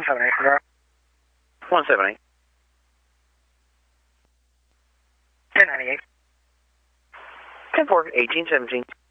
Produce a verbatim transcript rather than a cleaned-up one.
seven eight, control. one seven eight. ten ninety-eight. ten four, eighteen seventeen.